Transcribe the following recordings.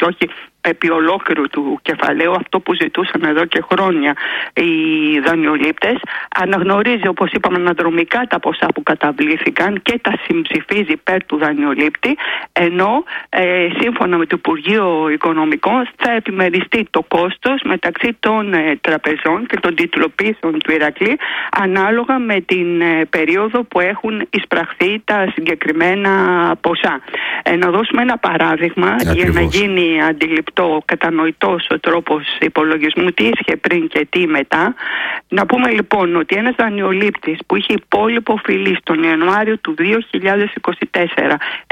όχι επί ολόκληρου του κεφαλαίου, αυτό που ζητούσαν εδώ και χρόνια οι δανειολήπτες. Αναγνωρίζει, όπως είπαμε, αναδρομικά τα ποσά που καταβλήθηκαν και τα συμψηφίζει υπέρ του δανειολήπτη, ενώ σύμφωνα με το Υπουργείο Οικονομικών θα επιμεριστεί το κόστος μεταξύ των τραπεζών και των τιτλοποιήσεων του Ηρακλή ανάλογα με την περίοδο που έχουν εισπραχθεί τα συγκεκριμένα ποσά. Να δώσουμε ένα παράδειγμα για να γίνει αντιληπτό, κατανοητός ο τρόπος υπολογισμού, τι ίσχυε πριν και τι μετά. Να πούμε λοιπόν ότι ένας δανειολήπτης που είχε υπόλοιπο οφειλή τον Ιανουάριο του 2024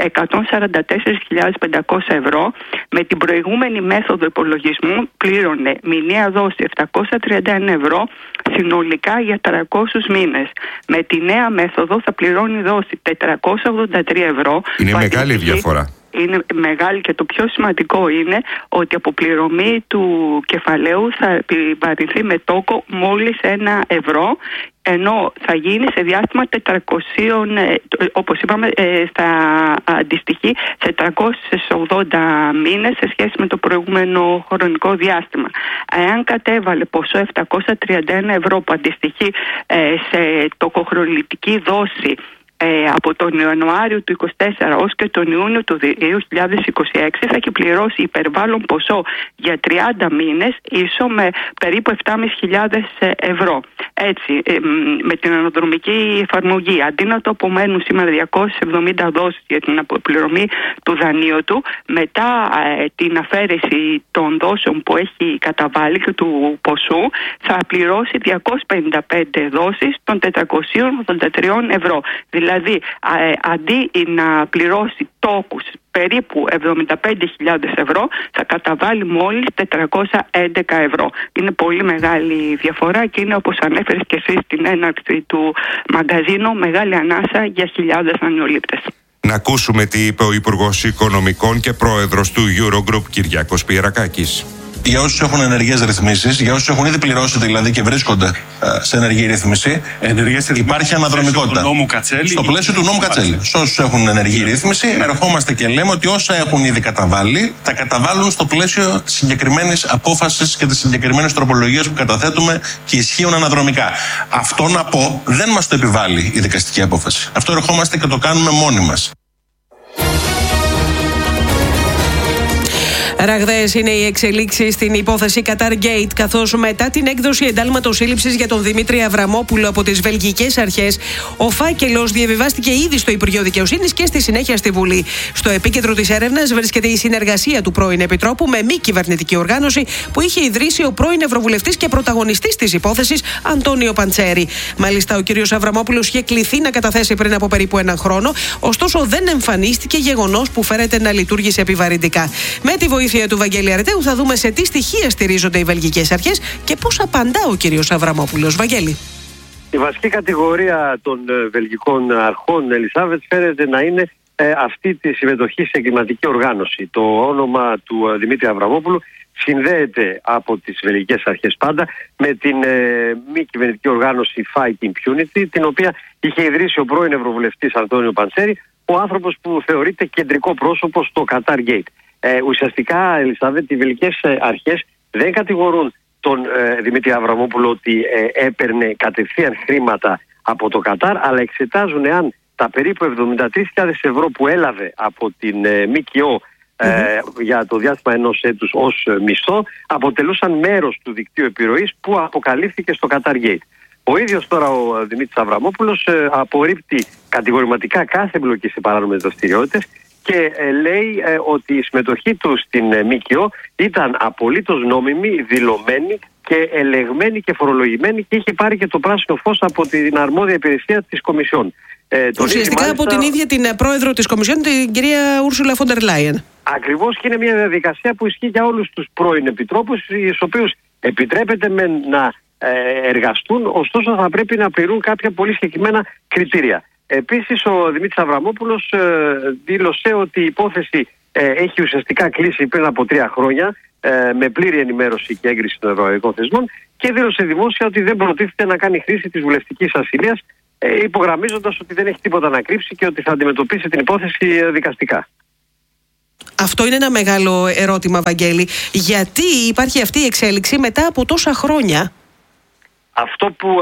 144.500 ευρώ, με την προηγούμενη μέθοδο υπολογισμού πλήρωνε μηνιαία δόση 731 ευρώ συνολικά για 300 μήνες. Με τη νέα μέθοδο θα πληρώνει δόση 483 ευρώ. Είναι μεγάλη διαφορά. Είναι μεγάλη, και το πιο σημαντικό είναι ότι η αποπληρωμή του κεφαλαίου θα επιβαρυνθεί με τόκο μόλις 1 ευρώ, ενώ θα γίνει σε διάστημα 400, όπως είπαμε, θα αντιστοιχεί σε 380 μήνες σε σχέση με το προηγούμενο χρονικό διάστημα. Εάν κατέβαλε ποσό 731 ευρώ που αντιστοιχεί σε τοκοχρονική δόση από τον Ιανουάριο του 2024 ως και τον Ιούνιο του 2026, θα έχει πληρώσει υπερβάλλον ποσό για 30 μήνες ίσο με περίπου 7.500 ευρώ. Έτσι, με την αναδρομική εφαρμογή, αντί να το απομένουν σήμερα 270 δόσεις για την αποπληρωμή του δανείου του, μετά την αφαίρεση των δόσεων που έχει καταβάλει και του ποσού, θα πληρώσει 255 δόσεις των 483 ευρώ. Δηλαδή, αντί να πληρώσει τόκους περίπου 75.000 ευρώ, θα καταβάλει μόλις 411 ευρώ. Είναι πολύ μεγάλη διαφορά και είναι, όπως ανέφερες και εσύ στην έναρξη του μαγκαζίνου, μεγάλη ανάσα για χιλιάδες δανειολήπτες. Να ακούσουμε τι είπε ο Υπουργός Οικονομικών και Πρόεδρος του Eurogroup, Κυριάκος Πιερακάκης. Για όσους έχουν ενεργές ρυθμίσεις, για όσους έχουν ήδη πληρώσει δηλαδή και βρίσκονται σε ενεργή ρύθμιση, υπάρχει αναδρομικότητα. Στο πλαίσιο του νόμου Κατσέλη. Σε όσους έχουν ενεργή ρύθμιση, ερχόμαστε και λέμε ότι όσα έχουν ήδη καταβάλει, τα καταβάλουν στο πλαίσιο της συγκεκριμένης απόφασης και της συγκεκριμένης τροπολογίας που καταθέτουμε και ισχύουν αναδρομικά. Αυτό να πω δεν μας το επιβάλλει η δικαστική απόφαση. Αυτό ερχόμαστε και το κάνουμε μόνοι μας. Ραγδαίες είναι οι εξελίξεις στην υπόθεση Qatar Gate, καθώς μετά την έκδοση εντάλματος σύλληψης για τον Δημήτρη Αβραμόπουλο από τις βελγικές αρχές, ο φάκελος διαβιβάστηκε ήδη στο Υπουργείο Δικαιοσύνης και στη συνέχεια στη Βουλή. Στο επίκεντρο της έρευνας βρίσκεται η συνεργασία του πρώην Επιτρόπου με μη κυβερνητική οργάνωση που είχε ιδρύσει ο πρώην Ευρωβουλευτής και πρωταγωνιστής της υπόθεσης, Αντώνιο Παντσέρη. Μάλιστα, ο κ. Αβραμόπουλος είχε κληθεί να καταθέσει πριν από περίπου έναν χρόνο, ωστόσο δεν εμφανίστηκε, γεγονός που φέρεται να λειτουργήσε επιβαρυντικά. Με τη βοήθεια του Βαγγέλη Αρετέου θα δούμε σε τι στοιχεία στηρίζονται οι βελγικές αρχές και πώς απαντά ο κύριος Αβραμόπουλος. Βαγγέλη. Η βασική κατηγορία των βελγικών αρχών, Ελισάβετ, φαίνεται να είναι αυτή τη συμμετοχή σε εγκληματική οργάνωση. Το όνομα του Δημήτρη Αβραμόπουλου συνδέεται από τις βελγικές αρχές πάντα με την μη κυβερνητική οργάνωση Fight Impunity, την οποία είχε ιδρύσει ο πρώην Ευρωβουλευτής Αντώνιο Παντσέρη, ο άνθρωπος που θεωρείται κεντρικό πρόσωπο στο Qatar Gate. Ουσιαστικά, Ελισάβετ, οι βελγικές αρχές δεν κατηγορούν τον Δημήτρη Αβραμόπουλο ότι έπαιρνε κατευθείαν χρήματα από το Κατάρ, αλλά εξετάζουν εάν τα περίπου 73.000 ευρώ που έλαβε από την ΜΚΟ για το διάστημα ενός έτους ως μισθό αποτελούσαν μέρος του δικτύου επιρροής που αποκαλύφθηκε στο Qatar Gate. Ο ίδιος τώρα ο Δημήτρης Αβραμόπουλος απορρίπτει κατηγορηματικά κάθε εμπλοκή σε παράνομες δραστηριότητες και λέει ότι η συμμετοχή του στην ΜΚΟ ήταν απολύτως νόμιμη, δηλωμένη και ελεγμένη και φορολογημένη και είχε πάρει και το πράσινο φως από την αρμόδια υπηρεσία της Κομισιόν. Ουσιαστικά από την ίδια την πρόεδρο της Κομισιόν, την κυρία Ούρσουλα φον ντερ Λάιεν. Ακριβώς, και είναι μια διαδικασία που ισχύει για όλους τους πρώην επιτρόπους, στους οποίους επιτρέπεται να εργαστούν, ωστόσο θα πρέπει να πληρούν κάποια πολύ συγκεκριμένα κριτήρια. Επίσης, ο Δημήτρης Αβραμόπουλος δήλωσε ότι η υπόθεση έχει ουσιαστικά κλείσει πριν από 3 χρόνια με πλήρη ενημέρωση και έγκριση των ευρωπαϊκών θεσμών και δήλωσε δημόσια ότι δεν προτίθεται να κάνει χρήση της βουλευτικής ασυλίας, υπογραμμίζοντας ότι δεν έχει τίποτα να κρύψει και ότι θα αντιμετωπίσει την υπόθεση δικαστικά. Αυτό είναι ένα μεγάλο ερώτημα, Βαγγέλη. Γιατί υπάρχει αυτή η εξέλιξη μετά από τόσα χρόνια? Αυτό που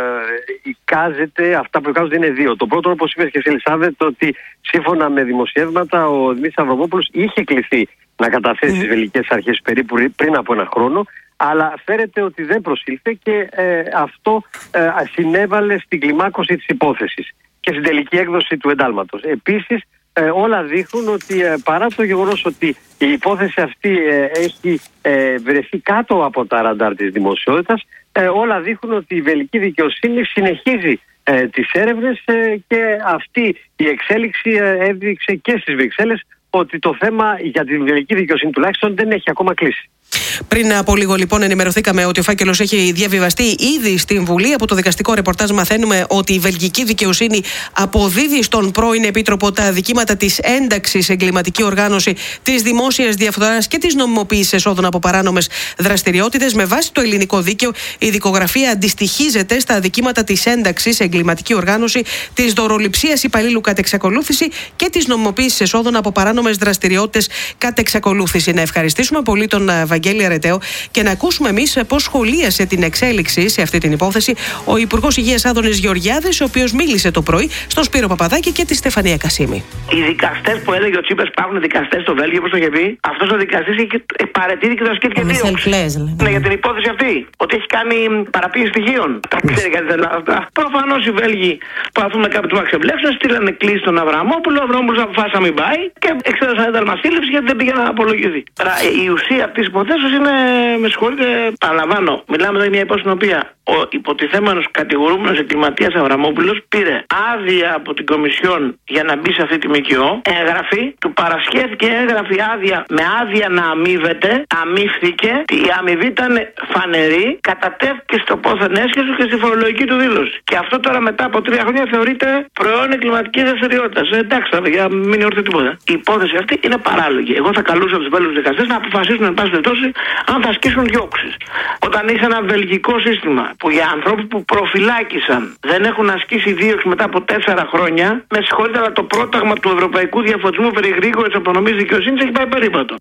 αυτά που εικάζονται είναι δύο. Το πρώτο, όπως είπες και εσύ, Ελισάβετ, ότι σύμφωνα με δημοσιεύματα ο Δημήτρης Αβραμόπουλος είχε κληθεί να καταθέσει στις βελγικές αρχές περίπου πριν από ένα χρόνο, αλλά φέρεται ότι δεν προσήλθε και αυτό συνέβαλε στην κλιμάκωση της υπόθεσης και στην τελική έκδοση του εντάλματος. Επίσης, όλα δείχνουν ότι παρά το γεγονός ότι η υπόθεση αυτή έχει βρεθεί κάτω από τα ραντάρ της δημοσιότητας, όλα δείχνουν ότι η βελγική δικαιοσύνη συνεχίζει τις έρευνες και αυτή η εξέλιξη έδειξε και στις Βρυξέλλες ότι το θέμα για την βελγική δικαιοσύνη τουλάχιστον δεν έχει ακόμα κλείσει. Πριν από λίγο, λοιπόν, ενημερωθήκαμε ότι ο φάκελος έχει διαβιβαστεί ήδη στην Βουλή. Από το δικαστικό ρεπορτάζ μαθαίνουμε ότι η βελγική δικαιοσύνη αποδίδει στον πρώην Επίτροπο τα αδικήματα της ένταξης σε εγκληματική οργάνωση, της δημόσιας διαφθοράς και της νομιμοποίησης εσόδων από παράνομες δραστηριότητες. Με βάση το ελληνικό δίκαιο, η δικογραφία αντιστοιχίζεται στα αδικήματα της ένταξης σε εγκληματική οργάνωση, της δωροληψίας υπαλλήλου κατ' εξακολούθηση και της νομιμοποίησης εσόδων από παράνομες δραστηριότητες κατ' εξακολούθηση. Να ευχαριστήσουμε πολύ τον Βαγγέλη Αρεταίο και να ακούσουμε εμείς πώς σχολίασε την εξέλιξη σε αυτή την υπόθεση ο Υπουργός Υγείας Άδωνης Γεωργιάδης, ο οποίος μίλησε το πρωί στον Σπύρο Παπαδάκη και τη Στεφανία Κασίμη. Οι δικαστές που έλεγε ο Τσίπρας, υπάρχουν δικαστές στο Βέλγιο, όπως το είχε πει, αυτός ο δικαστής είχε παραιτηθεί και το ασκήθηκε δίωξη. Ναι, για την υπόθεση αυτή. Ότι έχει κάνει παραποίηση στοιχείων. Τα ξέρει κάτι δεν αυτά. Προφανώς οι Βέλγοι προσπαθούν να κάποιον του αξιοπλέξουν, στείλανε κλείσει στον Αβραμόπουλο. Ο Αβραμόπουλος αποφάσισε να μην πάει και εξέδωσαν ένταλμα σύλληψης γιατί δεν πήγε να απολογηθεί. Η ουσία αυτής της υποθέσεως είναι, με συγχωρείτε, παραλαμβάνω, μιλάμε για μια υπόθεση στην οποία ο υποτιθέμενος κατηγορούμενος εγκληματίας Αβραμόπουλος πήρε άδεια από την Κομισιόν για να μπει σε αυτή τη ΜΚΟ, έγραφη, του παρασχέθηκε έγραφη άδεια με άδεια να αμείβεται, αμείφθηκε, η αμοιβή ήταν φανερή, κατατέθηκε στο πόθεν έσχεσου και στη φορολογική του δήλωση. Και αυτό τώρα μετά από 3 χρόνια θεωρείται προϊόν εγκληματικής δραστηριότητας. Εντάξει, για μην ορθεί τίποτα. Η υπόθεση αυτή είναι παράλογη. Εγώ θα καλούσα τους Βέλγους δικαστές να αποφασίσουν, εν πάση περιπτώσει, αν θα ασκήσουν διώξεις. Όταν είσαι ένα βελγικό σύστημα που για ανθρώπους που προφυλάκησαν δεν έχουν ασκήσει δίωξη μετά από 4 χρόνια, με συγχωρείτε, αλλά το πρόταγμα του ευρωπαϊκού διαφωτισμού περί γρήγορης απονομής δικαιοσύνης έχει πάει περίπατο.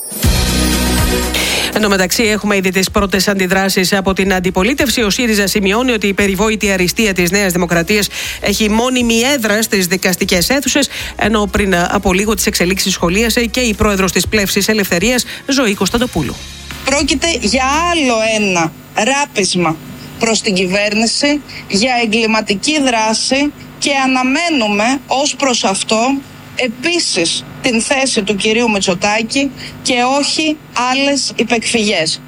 Εν τω μεταξύ, έχουμε ήδη τις πρώτες αντιδράσεις από την αντιπολίτευση. Ο ΣΥΡΙΖΑ σημειώνει ότι η περιβόητη αριστεία της Νέας Δημοκρατίας έχει μόνιμη έδρα στις δικαστικές αίθουσες, ενώ πριν από λίγο τις εξελίξεις σχολίασε και η πρόεδρος της Πλεύσης Ελευθερίας, Ζωή Κωνσταντοπούλου. Πρόκειται για άλλο ένα ράπισμα προς την κυβέρνηση για εγκληματική δράση και αναμένουμε ως προς αυτό επίσης την θέση του κυρίου Μητσοτάκη και όχι άλλες υπεκφυγές.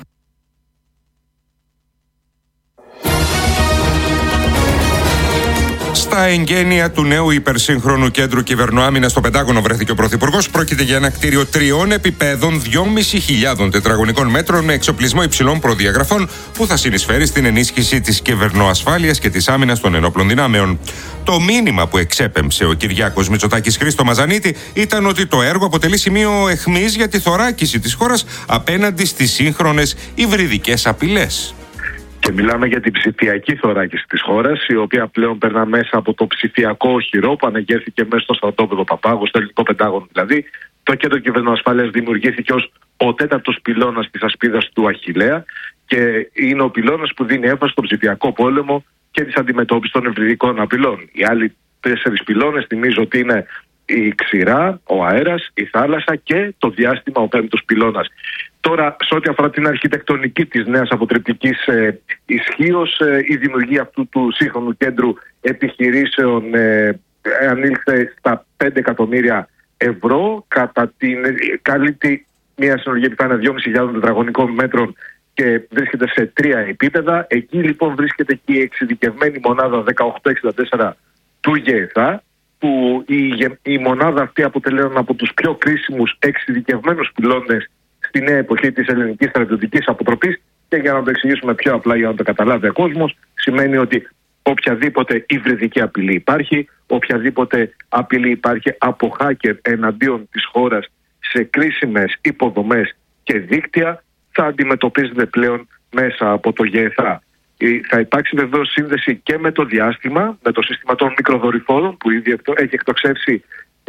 Στα εγγένεια του νέου υπερσύγχρονου κέντρου κυβερνοάμυνας στο Πεντάγωνο βρέθηκε ο Πρωθυπουργός. Πρόκειται για ένα κτίριο 3 επιπέδων 2.500 τετραγωνικών μέτρων με εξοπλισμό υψηλών προδιαγραφών που θα συνεισφέρει στην ενίσχυση της κυβερνοασφάλειας και της άμυνας των ενόπλων δυνάμεων. Το μήνυμα που εξέπεμψε ο Κυριάκος Μητσοτάκης Χρήστο Μαζανίτη ήταν ότι το έργο αποτελεί σημείο αιχμής για τη θωράκιση της χώρας απέναντι στις σύγχρονες υβριδικές απειλές. Και μιλάμε για την ψηφιακή θωράκιση της χώρας, η οποία πλέον περνά μέσα από το ψηφιακό οχυρό που αναγέρθηκε μέσα στο στρατόπεδο Παπάγου, στο ελληνικό Πεντάγωνο δηλαδή. Το κέντρο κυβερνοασφάλειας δημιουργήθηκε ως ο 4ος πυλώνας της ασπίδας του Αχιλλέα και είναι ο πυλώνας που δίνει έμφαση στον ψηφιακό πόλεμο και της αντιμετώπισης των υβριδικών απειλών. Οι άλλοι 4 πυλώνες θυμίζω ότι είναι η ξηρά, ο αέρας, η θάλασσα και το διάστημα, ο 5ος πυλώνας. Τώρα, σε ό,τι αφορά την αρχιτεκτονική της νέας αποτρεπτικής ισχύως, η δημιουργία αυτού του σύγχρονου κέντρου επιχειρήσεων ανήλθε στα 5 εκατομμύρια ευρώ. Καλύπτει μια συνολική επιφάνεια 2.500 τετραγωνικών μέτρων και βρίσκεται σε 3 επίπεδα. Εκεί λοιπόν βρίσκεται και η εξειδικευμένη μονάδα 1864 του ΓΕΘΑ, που η μονάδα αυτή αποτελεί έναν από τους πιο κρίσιμους εξειδικευμένους πυλώνες στη νέα εποχή της ελληνικής στρατιωτικής αποτροπής. Και για να το εξηγήσουμε πιο απλά, για να το καταλάβει ο κόσμος, σημαίνει ότι οποιαδήποτε υβριδική απειλή υπάρχει, οποιαδήποτε απειλή υπάρχει από hacker εναντίον της χώρας σε κρίσιμες υποδομές και δίκτυα, θα αντιμετωπίζεται πλέον μέσα από το ΓΕΘΑ. Θα υπάρξει βεβαίως σύνδεση και με το διάστημα, με το σύστημα των μικροδορυφόρων που ήδη έχει εκτοξεύσει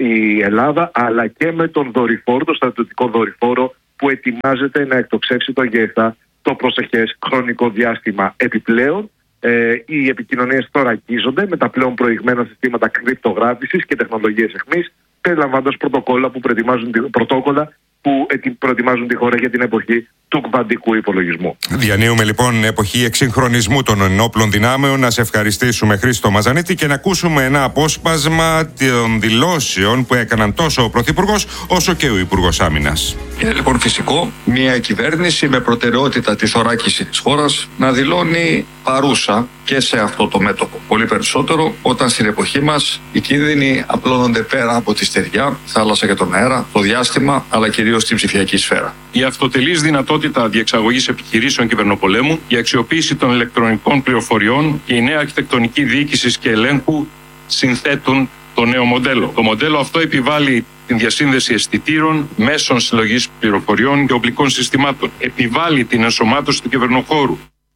η Ελλάδα, αλλά και με τον δορυφόρο, το στρατιωτικό δορυφόρο που ετοιμάζεται να εκτοξεύσει το ΓΕΘΑ το προσεχές χρονικό διάστημα. Επιπλέον, οι επικοινωνίες θωρακίζονται με τα πλέον προηγμένα συστήματα κρυπτογράφησης και τεχνολογίες εχμής, περιλαμβάνοντας πρωτόκολλα που προετοιμάζουν τη χώρα για την εποχή του κβαντικού υπολογισμού. Διανύουμε λοιπόν εποχή εξυγχρονισμού των ενόπλων δυνάμεων. Να σε ευχαριστήσουμε, Χρήστο Μαζανίτη, και να ακούσουμε ένα απόσπασμα των δηλώσεων που έκαναν τόσο ο Πρωθυπουργός όσο και ο Υπουργός Άμυνας. Είναι λοιπόν φυσικό μια κυβέρνηση με προτεραιότητα τη θωράκιση της χώρας να δηλώνει παρούσα και σε αυτό το μέτωπο. Πολύ περισσότερο όταν στην εποχή μας οι κίνδυνοι απλώνονται πέρα από τη στεριά, θάλασσα και τον αέρα, το διάστημα, αλλά κυρίως στην ψηφιακή σφαίρα. Η αυτοτελής δυνατότητα διεξαγωγής επιχειρήσεων κυβερνοπολέμου, η αξιοποίηση των ηλεκτρονικών πληροφοριών και η νέα αρχιτεκτονική διοίκησης και ελέγχου συνθέτουν το νέο μοντέλο. Το μοντέλο αυτό επιβάλλει την διασύνδεση αισθητήρων, μέσων συλλογής πληροφοριών και οπλικών συστημάτων. Επιβάλλει την ενσωμάτωση του κυβερνοχώρου.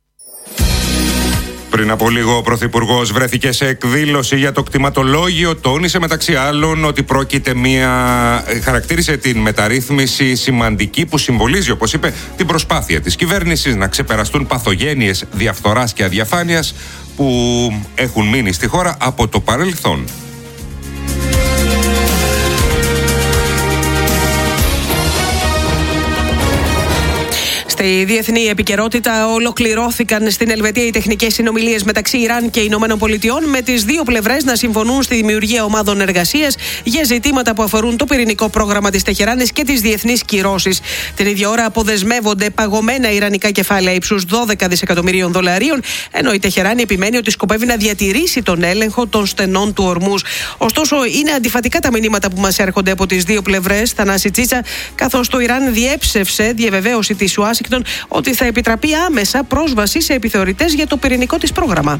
Πριν από λίγο ο Πρωθυπουργός βρέθηκε σε εκδήλωση για το κτηματολόγιο. Τόνισε μεταξύ άλλων ότι χαρακτήρισε την μεταρρύθμιση σημαντική που συμβολίζει, όπως είπε, την προσπάθεια της κυβέρνησης να ξεπεραστούν παθογένειες διαφθοράς και αδιαφάνειας που έχουν μείνει στη χώρα από το παρελθόν. Στη διεθνή επικαιρότητα, ολοκληρώθηκαν στην Ελβετία οι τεχνικές συνομιλίες μεταξύ Ιράν και Ηνωμένων Πολιτειών, με τις δύο πλευρές να συμφωνούν στη δημιουργία ομάδων εργασίας για ζητήματα που αφορούν το πυρηνικό πρόγραμμα της Τεχεράνης και τις διεθνείς κυρώσεις. Την ίδια ώρα αποδεσμεύονται παγωμένα ιρανικά κεφάλαια ύψους $12 δισεκατομμυρίων, ενώ η Τεχεράνη επιμένει ότι σκοπεύει να διατηρήσει τον έλεγχο των στενών του Ορμούζ. Ωστόσο, είναι αντιφατικά τα μηνύματα που μας έρχονται από τις δύο πλευρές, Θανάση Τσίτσα, καθώς το Ιράν διέψευσε διαβεβαίωση της Ουάσιγκτον ότι θα επιτραπεί άμεσα πρόσβαση σε επιθεωρητές για το πυρηνικό της πρόγραμμα.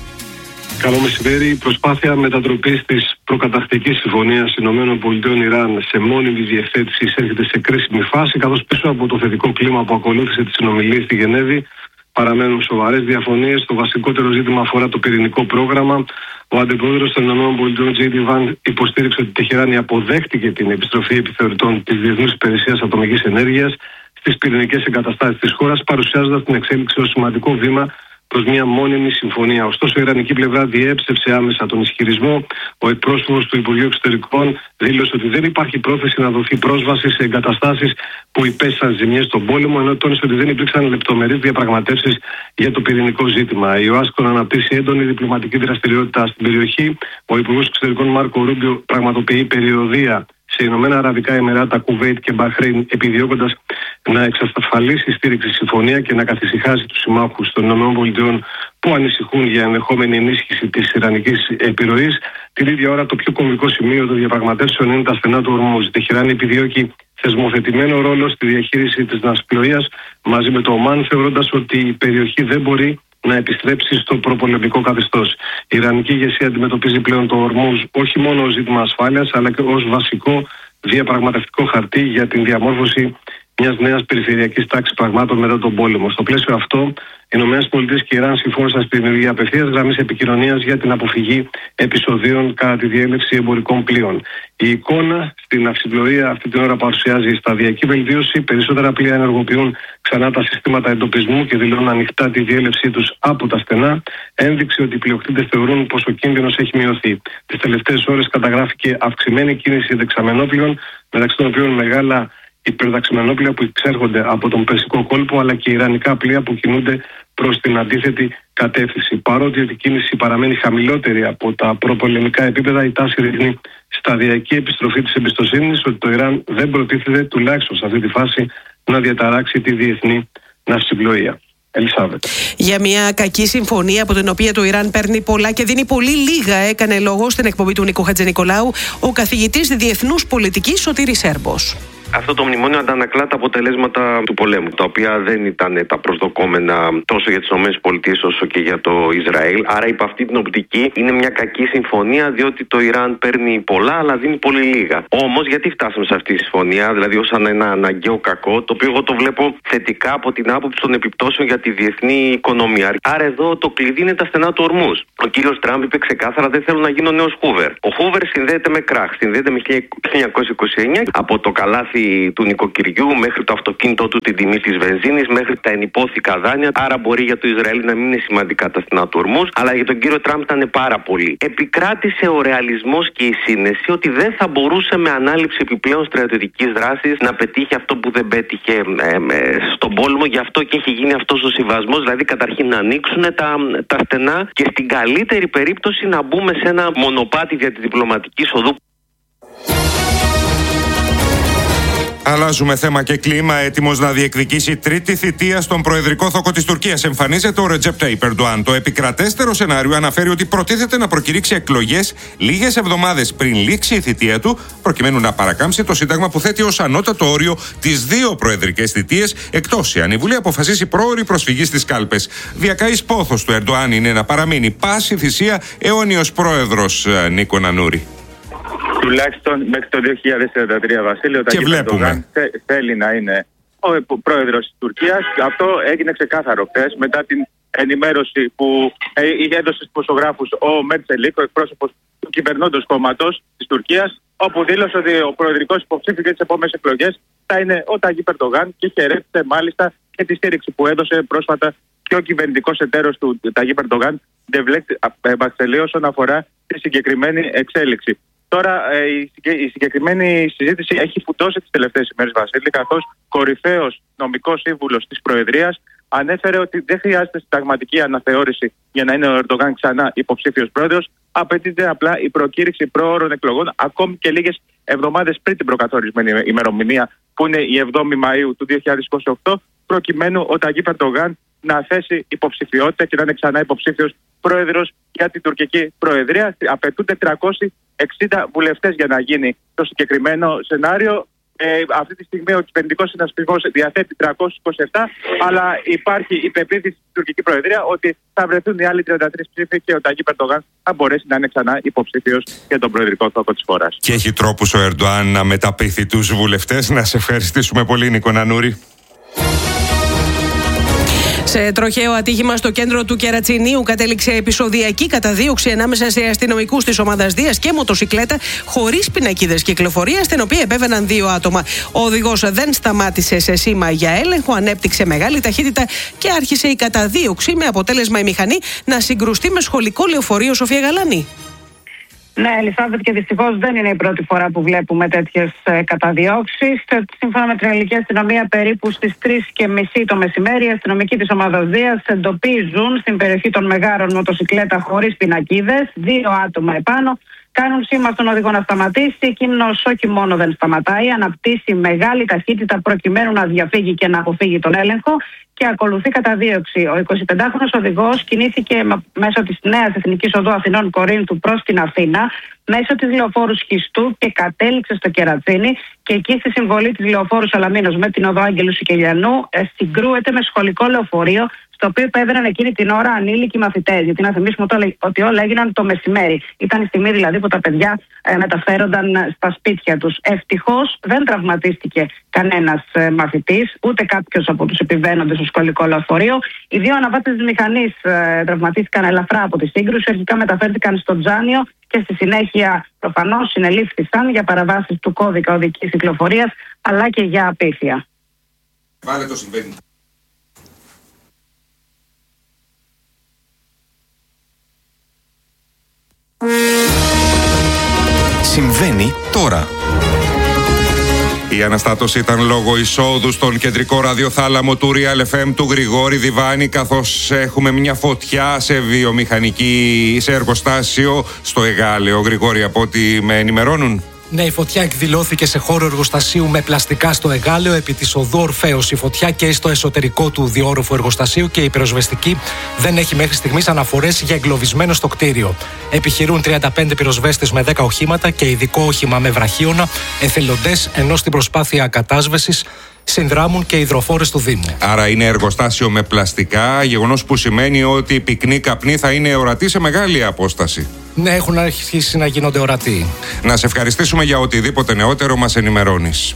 Καλό μεσημέρι. Η προσπάθεια μετατροπής της προκαταρκτικής συμφωνίας ΗΠΑ-Ιράν σε μόνιμη διευθέτηση έρχεται σε κρίσιμη φάση, καθώς πίσω από το θετικό κλίμα που ακολούθησε τις συνομιλίες στη Γενέβη παραμένουν σοβαρές διαφωνίες. Το βασικότερο ζήτημα αφορά το πυρηνικό πρόγραμμα. Ο αντιπρόεδρος των ΗΠΑ, J.D. Vance, υποστήριξε ότι η Τεχεράνη αποδέχτηκε την επιστροφή επιθεωρητών της Διεθνούς Υπηρεσίας Ατομικής Ενέργειας στις πυρηνικές εγκαταστάσεις της χώρας, παρουσιάζοντας την εξέλιξη ως σημαντικό βήμα προς μια μόνιμη συμφωνία. Ωστόσο, η ιρανική πλευρά διέψευσε άμεσα τον ισχυρισμό. Ο εκπρόσωπος του Υπουργείου Εξωτερικών δήλωσε ότι δεν υπάρχει πρόθεση να δοθεί πρόσβαση σε εγκαταστάσεις που υπέστησαν ζημιές στον πόλεμο, ενώ τόνισε ότι δεν υπήρξαν λεπτομερείς διαπραγματεύσεις για το πυρηνικό ζήτημα. Η Ουάσιγκτον αναπτύσσει έντονη διπλωματική δραστηριότητα στην περιοχή. Ο Υπουργός Εξωτερικών Μάρκο Ρούμπιο πραγματοποιεί περιοδεία σε Ηνωμένα Αραβικά Εμιράτα, Κουβέιτ και Μπαχρέιν, επιδιώκοντας να εξασφαλίσει στήριξη στη συμφωνία και να καθησυχάσει τους συμμάχους των ΗΠΑ που ανησυχούν για ενδεχόμενη ενίσχυση της ιρανικής επιρροής. Την ίδια ώρα, το πιο κομβικό σημείο των διαπραγματεύσεων είναι τα στενά του Ορμούζ. Η Τεχεράνη επιδιώκει θεσμοθετημένο ρόλο στη διαχείριση της ναυσιπλοείας μαζί με το Ομάν, θεωρώντας ότι η περιοχή δεν μπορεί να επιστρέψει στο προπολεμικό καθεστώς. Η ιρανική ηγεσία αντιμετωπίζει πλέον το Ορμούζ όχι μόνο ως ζήτημα ασφάλειας, αλλά και ως βασικό διαπραγματευτικό χαρτί για την διαμόρφωση μιας νέας περιφερειακής τάξης πραγμάτων μετά τον πόλεμο. Στο πλαίσιο αυτό, οι ΗΠΑ και η Ιράν συμφώνησαν στη δημιουργία απευθείας γραμμής επικοινωνίας για την αποφυγή επεισοδίων κατά τη διέλευση εμπορικών πλοίων. Η εικόνα στην ναυσιπλοεία αυτή την ώρα παρουσιάζει σταδιακή βελτίωση. Περισσότερα πλοία ενεργοποιούν ξανά τα συστήματα εντοπισμού και δηλώνουν ανοιχτά τη διέλευσή τους από τα στενά. Ένδειξη ότι οι πλειοκτήτες θεωρούν πως ο κίνδυνος έχει μειωθεί. Τις τελευταίες ώρες καταγράφηκε αυξημένη κίνηση δεξαμενόπλοιων, μεταξύ των οποίων μεγάλα υπερδαξιμενόπλια που εξέρχονται από τον Περσικό κόλπο, αλλά και ιρανικά πλοία που κινούνται προς την αντίθετη κατεύθυνση. Παρότι η κίνηση παραμένει χαμηλότερη από τα προπολεμικά επίπεδα, η τάση δείχνει σταδιακή επιστροφή της εμπιστοσύνης ότι το Ιράν δεν προτίθεται, τουλάχιστον σε αυτή τη φάση, να διαταράξει τη διεθνή ναυσιπλοεία. Ελισάβετ. Για μια κακή συμφωνία από την οποία το Ιράν παίρνει πολλά και δίνει πολύ λίγα, έκανε λόγο στην εκπομπή του Νίκου Χατζηνικολάου ο καθηγητής διεθνούς πολιτικής Σωτήρης Σέρμπος. Αυτό το μνημόνιο αντανακλά τα αποτελέσματα του πολέμου, τα οποία δεν ήταν τα προσδοκόμενα τόσο για τις ΗΠΑ όσο και για το Ισραήλ. Άρα, υπ' αυτή την οπτική, είναι μια κακή συμφωνία, διότι το Ιράν παίρνει πολλά, αλλά δίνει πολύ λίγα. Όμως, γιατί φτάσαμε σε αυτή τη συμφωνία, δηλαδή ως ένα αναγκαίο κακό, το οποίο εγώ το βλέπω θετικά από την άποψη των επιπτώσεων για τη διεθνή οικονομία. Άρα, εδώ το κλειδί είναι τα στενά του Ορμούζ. Ο κύριος Τραμπ είπε ξεκάθαρα: δεν θέλω να γίνω νέος Χούβερ. Ο Χούβερ συνδέεται με κράχ, συνδέεται με 1929, από το καλάθι του νοικοκυριού μέχρι το αυτοκίνητό του, την τιμή της βενζίνης, μέχρι τα ενυπόθηκα δάνεια. Άρα, μπορεί για το Ισραήλ να μην είναι σημαντικά τα στενά του Ορμούζ, αλλά για τον κύριο Τραμπ ήταν πάρα πολύ. Επικράτησε ο ρεαλισμός και η σύνεση ότι δεν θα μπορούσε με ανάληψη επιπλέον στρατιωτικής δράσης να πετύχει αυτό που δεν πέτυχε στον πόλεμο. Γι' αυτό και έχει γίνει αυτός ο συμβασμός, δηλαδή καταρχήν να ανοίξουν τα στενά και στην καλύτερη περίπτωση να μπούμε σε ένα μονοπάτι δια τη διπλωματική οδού. Αλλάζουμε θέμα και κλίμα. Έτοιμος να διεκδικήσει τρίτη θητεία στον προεδρικό θόκο της Τουρκίας εμφανίζεται ο Ρετζέπ Ταϊπ Ερντοάν. Το επικρατέστερο σενάριο αναφέρει ότι προτίθεται να προκηρύξει εκλογές λίγες εβδομάδες πριν λήξει η θητεία του, προκειμένου να παρακάμψει το Σύνταγμα που θέτει ως ανώτατο όριο τις 2 προεδρικές θητείες, εκτός εάν η Βουλή αποφασίσει πρόωρη προσφυγή στις κάλπες. Διακαής πόθος του Ερντοάν είναι να παραμείνει πάση θυσία αιώνιος πρόεδρος, Νίκο Νανούρη. Τουλάχιστον μέχρι το 2033, Βασίλη, ο Ταγίπ Ερντογάν θέλει να είναι ο πρόεδρος της Τουρκίας. Αυτό έγινε ξεκάθαρο χθες μετά την ενημέρωση που έδωσε στους δημοσιογράφους ο Μέρτσελικ, ο εκπρόσωπος του κυβερνώντος κόμματος της Τουρκίας, όπου δήλωσε ότι ο προεδρικός υποψήφιος για τις επόμενες εκλογές θα είναι ο Ταγίπ Ερντογάν και χαιρέτησε μάλιστα και τη στήριξη που έδωσε πρόσφατα και ο κυβερνητικός εταίρος του Ταγίπ Ερντογάν, Ντεβλέτ Μπαξελή, όσον αφορά τη συγκεκριμένη εξέλιξη. Τώρα η συγκεκριμένη συζήτηση έχει φουντώσει τις τελευταίες ημέρες, Βασίλη, καθώς κορυφαίος νομικός σύμβουλος της Προεδρίας ανέφερε ότι δεν χρειάζεται συνταγματική αναθεώρηση για να είναι ο Ερντογάν ξανά υποψήφιος πρόεδρος. Απαιτείται απλά η προκήρυξη προώρων εκλογών, ακόμη και λίγες εβδομάδες πριν την προκαθορισμένη ημερομηνία, που είναι η 7η Μαΐου του 2028, προκειμένου ο Ταγίπ Ερντογάν να θέσει υποψηφιότητα και να είναι ξανά υποψήφιος πρόεδρος για την τουρκική προεδρία. Απαιτούνται 360 βουλευτές για να γίνει το συγκεκριμένο σενάριο. Αυτή τη στιγμή ο κυβερνητικός συνασπισμός διαθέτει 327, αλλά υπάρχει η πεποίθηση στην τουρκική προεδρία ότι θα βρεθούν οι άλλοι 33 ψήφοι και ο Ταγίπ Ερντογάν θα μπορέσει να είναι ξανά υποψήφιος για τον προεδρικό θόκο της χώρας. Και έχει τρόπους ο Ερντοάν να μεταποιηθεί τους βουλευτές. Να σε ευχαριστήσουμε πολύ, Νίκο Νανούρη. Σε τροχαίο ατύχημα στο κέντρο του Κερατσινίου κατέληξε επεισοδιακή καταδίωξη ανάμεσα σε αστυνομικούς της ομάδας Δίας και μοτοσικλέτα χωρίς πινακίδες κυκλοφορίας, στην οποία επέβαιναν 2 άτομα. Ο οδηγός δεν σταμάτησε σε σήμα για έλεγχο, ανέπτυξε μεγάλη ταχύτητα και άρχισε η καταδίωξη, με αποτέλεσμα η μηχανή να συγκρουστεί με σχολικό λεωφορείο. Σοφία Γαλάνη. Ναι, Ελισάβετ, και δυστυχώς δεν είναι η πρώτη φορά που βλέπουμε τέτοιες καταδιώξεις. Σύμφωνα με την ελληνική αστυνομία, περίπου στις 3:30 το μεσημέρι, οι αστυνομικοί της ομάδας Δίας εντοπίζουν στην περιοχή των Μεγάρων μοτοσικλέτα χωρίς πινακίδες, 2 άτομα επάνω. Κάνουν σήμα στον οδηγό να σταματήσει. Εκείνος όχι μόνο δεν σταματάει, αναπτύσσει μεγάλη ταχύτητα προκειμένου να διαφύγει και να αποφύγει τον έλεγχο και ακολουθεί καταδίωξη. Ο 25χρονος οδηγός κινήθηκε μέσω της νέας Εθνικής Οδού Αθηνών Κορίνθου προς την Αθήνα, μέσω της λεωφόρου Σχιστού και κατέληξε στο Κερατσίνι. Και εκεί, στη συμβολή της λεωφόρου Σαλαμίνος με την οδό Άγγελου Σικελιανού, συγκρούεται με σχολικό λεωφορείο, στο οποίο επέβαιναν εκείνη την ώρα ανήλικοι μαθητές. Γιατί να θυμίσουμε ότι όλα έγιναν το μεσημέρι. Ήταν η στιγμή δηλαδή που τα παιδιά μεταφέρονταν στα σπίτια τους. Ευτυχώς δεν τραυματίστηκε κανένας μαθητής, ούτε κάποιος από τους επιβαίνοντες στο σχολικό λεωφορείο. Οι 2 αναβάτες της μηχανής τραυματίστηκαν ελαφρά από τη σύγκρουση. Αρχικά μεταφέρθηκαν στο Τζάνιο και στη συνέχεια προφανώς συνελήφθησαν για παραβάσεις του κώδικα οδικής κυκλοφορίας, αλλά και για απίθεια. Βάλε το συμβαίνει. Συμβαίνει τώρα. Η αναστάτωση ήταν λόγω εισόδου στον κεντρικό ραδιοθάλαμο του Real FM του Γρηγόρη Διβάνη, καθώς έχουμε μια φωτιά σε εργοστάσιο στο Εγάλεο. Γρηγόρη, από ό,τι με ενημερώνουν. Ναι, η φωτιά εκδηλώθηκε σε χώρο εργοστασίου με πλαστικά στο Εγάλεο επί της οδού Ορφέως. Η φωτιά καίει στο εσωτερικό του διόρροφου εργοστασίου και η πυροσβεστική δεν έχει μέχρι στιγμής αναφορές για εγκλωβισμένο στο κτίριο. Επιχειρούν 35 πυροσβέστες με 10 οχήματα και ειδικό όχημα με βραχίωνα, εθελοντές, ενώ στην προσπάθεια κατάσβεσης συνδράμουν και υδροφόρες του Δήμου. Άρα είναι εργοστάσιο με πλαστικά, γεγονός που σημαίνει ότι οι πυκνοί καπνοί θα είναι ορατοί σε μεγάλη απόσταση. Ναι, έχουν αρχίσει να γίνονται ορατοί. Να σε ευχαριστήσουμε για οτιδήποτε νεότερο μας ενημερώνεις.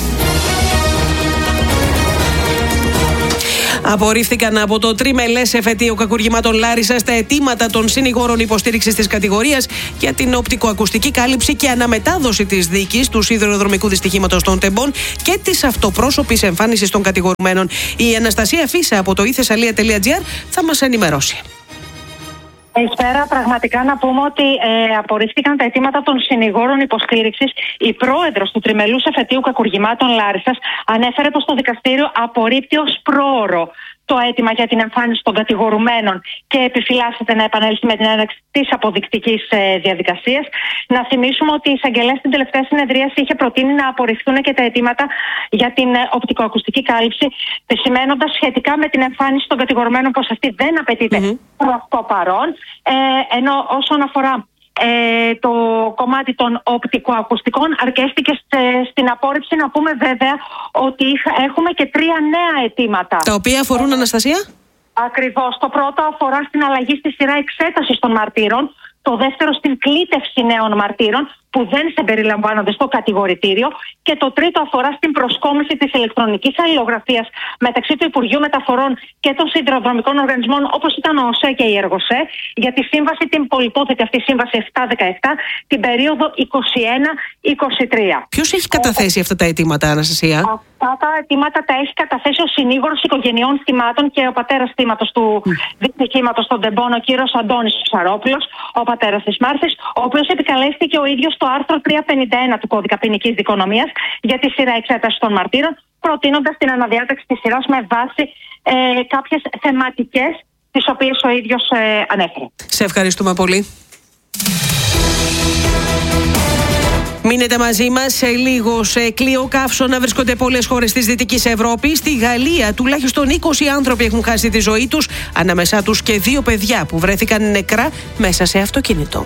Απορρίφθηκαν από το τριμελές εφετείο κακουργημάτων Λάρισσας τα αιτήματα των συνηγόρων υποστήριξης της κατηγορίας για την οπτικοακουστική κάλυψη και αναμετάδοση της δίκης του σιδηροδρομικού δυστυχήματος των Τεμπών και της αυτοπρόσωπης εμφάνισης των κατηγορουμένων. Η Αναστασία Φίσα από το ithessalia.gr θα μας ενημερώσει. Καλησπέρα. Πραγματικά να πούμε ότι απορρίφθηκαν τα αιτήματα των συνηγόρων υποστήριξης. Η πρόεδρος του τριμελούς εφετείου κακουργημάτων Λάρισσας ανέφερε πως το δικαστήριο απορρίπτει ως πρόωρο το αίτημα για την εμφάνιση των κατηγορουμένων και επιφυλάσσεται να επανέλθει με την έναρξη της αποδεικτικής διαδικασίας. Να θυμίσουμε ότι η εισαγγελέας στην τελευταία συνεδρίαση είχε προτείνει να απορριφθούν και τα αιτήματα για την οπτικοακουστική κάλυψη, σημαίνοντας σχετικά με την εμφάνιση των κατηγορουμένων πως αυτή δεν απαιτείται προς το παρόν. Ενώ όσον αφορά το κομμάτι των οπτικοακουστικών αρκέστηκε στην απόρριψη. Να πούμε βέβαια ότι έχουμε και 3 νέα αιτήματα. Τα οποία αφορούν, Αναστασία? Ακριβώς. Το πρώτο αφορά στην αλλαγή στη σειρά εξέτασης των μαρτύρων. Το δεύτερο στην κλήτευση νέων μαρτύρων που δεν συμπεριλαμβάνονται στο κατηγορητήριο. Και το τρίτο αφορά στην προσκόμιση της ηλεκτρονικής αλληλογραφίας μεταξύ του Υπουργείου Μεταφορών και των σιδηροδρομικών οργανισμών, όπως ήταν ο ΟΣΕ και η ΕΡΓΟΣΕ, για τη σύμβαση, την πολυπόθετη αυτή σύμβαση 7-17, την περίοδο 21-23. Ποιος έχει καταθέσει αυτά τα αιτήματα, Αναστασία? Αυτά τα αιτήματα τα έχει καταθέσει ο συνήγορος οικογενειών θυμάτων και ο πατέρας θύματος του δυστυχήματος των Τεμπών, ο κύριος Αντώνης Ψαρόπουλος, ο πατέρας της Μάρθης, ο οποίος επικαλέστηκε ο ίδιος το άρθρο 351 του Κώδικα Ποινικής Δικονομίας για τη σειρά εξέταση των μαρτύρων, προτείνοντας την αναδιάταξη της σειράς με βάση κάποιες θεματικές τις οποίες ο ίδιος ανέφερε. Σε ευχαριστούμε πολύ. Μείνετε μαζί μας. Σε λίγο σε κλειό καύσωνα βρίσκονται πολλές χώρες της Δυτικής Ευρώπης. Στη Γαλλία τουλάχιστον 20 άνθρωποι έχουν χάσει τη ζωή τους, ανάμεσά τους και 2 παιδιά που βρέθηκαν νεκρά μέσα σε αυτοκίνητο.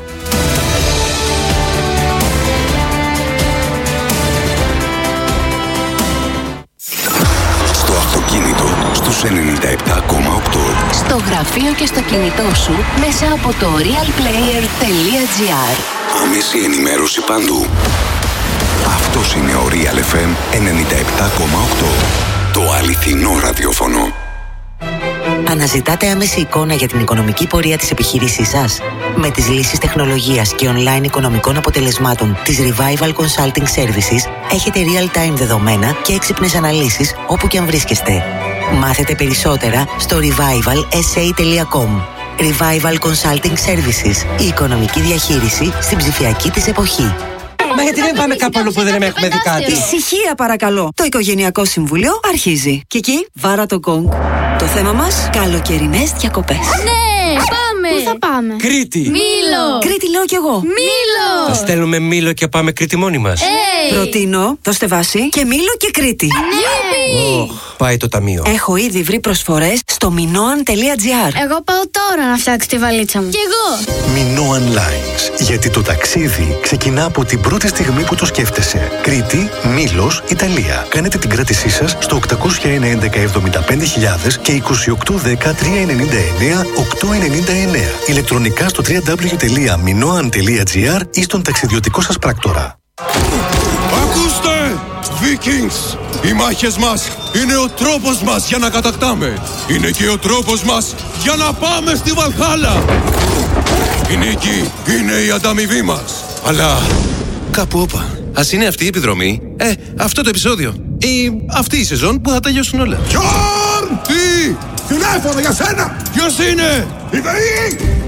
Στο αυτοκίνητο στους 97,8. Στο γραφείο και στο κινητό σου μέσα από το realplayer.gr. Άμεση ενημέρωση παντού. Αυτός είναι ο Real FM 97,8. Το αληθινό ραδιόφωνο. Αναζητάτε άμεση εικόνα για την οικονομική πορεία της επιχείρησής σας? Με τις λύσεις τεχνολογίας και online οικονομικών αποτελεσμάτων της Revival Consulting Services έχετε real-time δεδομένα και έξυπνες αναλύσεις όπου και αν βρίσκεστε. Μάθετε περισσότερα στο revivalsa.com. Revival Consulting Services. Η οικονομική διαχείριση στην ψηφιακή της εποχή. Μα γιατί δεν πάμε κάπου αλλού που δεν έχουμε δει κάτι? Ησυχία παρακαλώ. Το Οικογενειακό Συμβούλιο αρχίζει. Κική, βάρα το γκονγκ. Το θέμα μας, καλοκαιρινές διακοπές. Ναι, πάμε! Πού θα πάμε? Κρήτη! Μήλο! Κρήτη λέω κι εγώ. Μήλο! Θα στέλνουμε Μήλο και πάμε Κρήτη μόνοι μας. Προτείνω, δώστε βάση και Μήλο και Κρήτη. Ναι! Πάει το ταμείο. Έχω ήδη βρει προσφορές στο minoan.gr. Εγώ πάω τώρα να φτιάξω τη βαλίτσα μου. Κι εγώ! Minoan Lines. Γιατί το ταξίδι ξεκινά από την πρώτη στιγμή που το σκέφτεσαι. Κρήτη, Μήλος, Ιταλία. Κάνετε την κράτησή σας στο 801 11 75.000 και 2810 399 899. Ηλεκτρονικά στο www.minoan.gr ή στον ταξιδιωτικό σας πράκτορα. Ακούστε! Vikings! Οι μάχες μας είναι ο τρόπος μας για να κατακτάμε. Είναι και ο τρόπος μας για να πάμε στη Βαλχάλα. Η νίκη είναι η ανταμοιβή μας. Αλλά κάπου όπα. Ας είναι αυτή η επιδρομή, αυτό το επεισόδιο ή αυτή η σεζόν που θα τελειώσουν όλα. Γιόρ! Τι! Τηλέφωνο για σένα! Ποιος είναι? Η ΔΕΗ!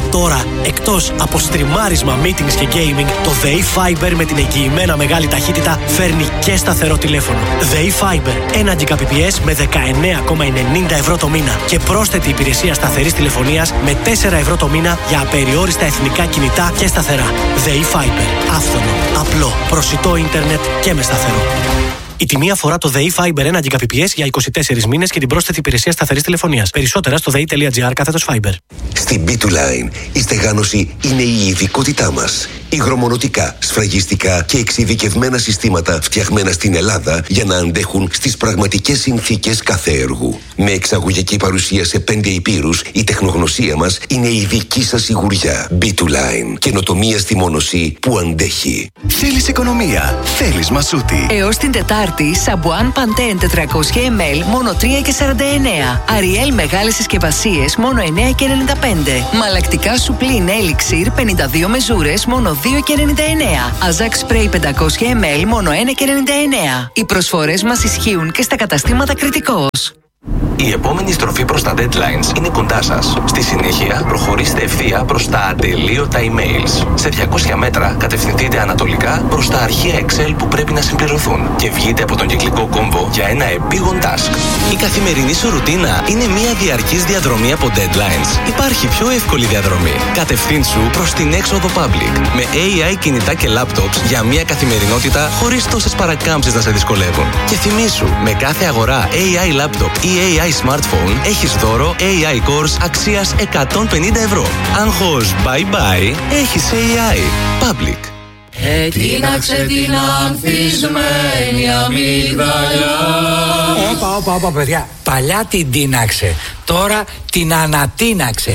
Τώρα, εκτός από στριμάρισμα, meetings και gaming, το ΔΕΗ Fiber με την εγγυημένα μεγάλη ταχύτητα φέρνει και σταθερό τηλέφωνο. ΔΕΗ Fiber, 1 Gbps με 19,90 ευρώ το μήνα και πρόσθετη υπηρεσία σταθερής τηλεφωνίας με 4 ευρώ το μήνα για απεριόριστα εθνικά κινητά και σταθερά. ΔΕΗ Fiber. Άφθονο, απλό, προσιτό ίντερνετ και με σταθερό. Η τιμή αφορά το ΔΕΗ Fiber 1 Gbps για 24 μήνες και την πρόσθετη υπηρεσία σταθερής τηλεφωνίας. Περισσότερα στο dei.gr/Fiber. Στην B2Line η στεγάνωση είναι η ειδικότητά μας. Υγρομονωτικά, σφραγιστικά και εξειδικευμένα συστήματα φτιαγμένα στην Ελλάδα για να αντέχουν στις πραγματικές συνθήκες κάθε έργου. Με εξαγωγική παρουσία σε 5 υπήρους, η τεχνογνωσία μας είναι η δική σας σιγουριά. B2Line. Καινοτομία στη μόνωση που αντέχει. Θέλεις οικονομία. Θέλεις Μασούτη. Έως την Τετάρτη, Σαμπουάν Παντέν 400 ml μόνο 3,49. Αριέλ μεγάλες συσκευασίες μόνο 9,95. Μαλακτικά Σουπλίν Elixir 52 μεζούρες μόνο 2,99. Αζάκ Spray 500 ml μόνο 1,99. Οι προσφορές μας ισχύουν και στα καταστήματα Κρητικός. Η επόμενη στροφή προς τα deadlines είναι κοντά σας. Στη συνέχεια, προχωρήστε ευθεία προς τα ατελείωτα emails. Σε 200 μέτρα, κατευθυνθείτε ανατολικά προς τα αρχεία Excel που πρέπει να συμπληρωθούν και βγείτε από τον κυκλικό κόμβο για ένα επίγον task. Η καθημερινή σου ρουτίνα είναι μια διαρκής διαδρομή από deadlines. Υπάρχει πιο εύκολη διαδρομή. Κατευθύνσου προς την έξοδο public. Με AI κινητά και laptops για μια καθημερινότητα χωρίς τόσες παρακάμψεις να σε δυσκολεύουν. Και θυμήσου, με κάθε αγορά AI laptop ή AI smartphone έχεις δώρο AI course αξίας 150 ευρώ. Άγχος bye bye, έχεις AI. Public. Τίναξε την ανθισμένη αμυγδαλιά. Όπα, παιδιά. Παλιά την τίναξε. Τώρα την ανατίναξε.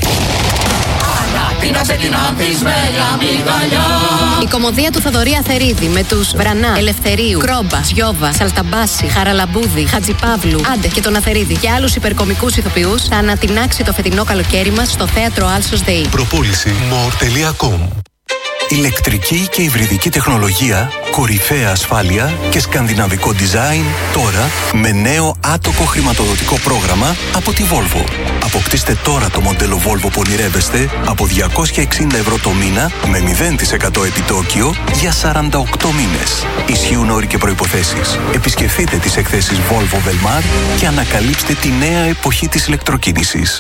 Ανατίναξε την ανθισμένη αμυγδαλιά. Η κωμωδία του Θοδωρή Αθερίδη με τους Βρανά, Ελευθερίου, Κρόμπα, Σιώβα, Σαλταμπάση, Χαραλαμπούδη, Χατζιπαύλου, Άντε και τον Αθερίδη και άλλους υπερκομικούς ηθοποιούς θα ανατινάξει το φετινό καλοκαίρι μας στο θέατρο Άλσος ΔΕΗ. Προπόληση more.com. Ηλεκτρική και υβριδική τεχνολογία, κορυφαία ασφάλεια και σκανδιναβικό design τώρα με νέο άτοκο χρηματοδοτικό πρόγραμμα από τη Volvo. Αποκτήστε τώρα το μοντέλο Volvo που ονειρεύεστε από 260 ευρώ το μήνα με 0% επιτόκιο για 48 μήνες. Ισχύουν όροι και προϋποθέσεις. Επισκεφτείτε τις εκθέσεις Volvo Velmar και ανακαλύψτε τη νέα εποχή της ηλεκτροκίνησης.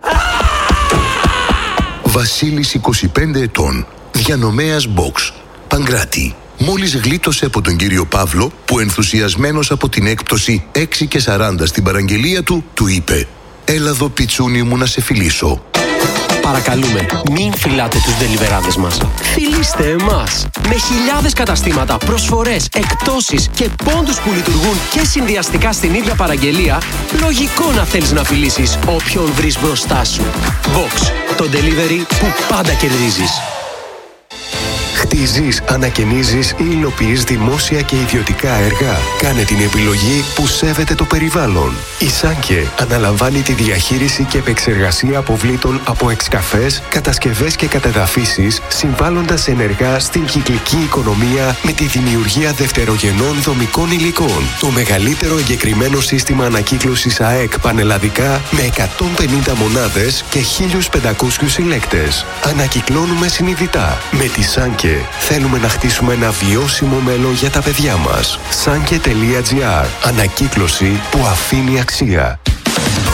Βασίλης 25 ετών. Διανομέας Box. Παγκράτη. Μόλις γλίτωσε από τον κύριο Παύλο που ενθουσιασμένος από την έκπτωση 6,40 στην παραγγελία του, του είπε «Έλα εδώ πιτσούνι μου να σε φιλήσω». Παρακαλούμε, μην φυλάτε τους ντελιβεράδες μας. Φιλήστε εμάς. Με χιλιάδες καταστήματα, προσφορές, εκπτώσεις και πόντους που λειτουργούν και συνδυαστικά στην ίδια παραγγελία, λογικό να θέλεις να φιλήσεις όποιον βρεις μπροστά σου. Box. Το delivery που πάντα κερδίζεις. Χτίζεις, ανακαινίζεις ή υλοποιείς δημόσια και ιδιωτικά έργα. Κάνε την επιλογή που σέβεται το περιβάλλον. Η Σάνκε αναλαμβάνει τη διαχείριση και επεξεργασία αποβλήτων από εξκαφές, κατασκευές και κατεδαφίσεις, συμβάλλοντας ενεργά στην κυκλική οικονομία με τη δημιουργία δευτερογενών δομικών υλικών. Το μεγαλύτερο εγκεκριμένο σύστημα ανακύκλωσης ΑΕΚ πανελλαδικά με 150 μονάδες και 1.500 συλλέκτες. Ανακυκλώνουμε συνειδητά. Με τη Σάνκε θέλουμε να χτίσουμε ένα βιώσιμο μέλλον για τα παιδιά μας. Sanke.gr. Ανακύκλωση που αφήνει αξία.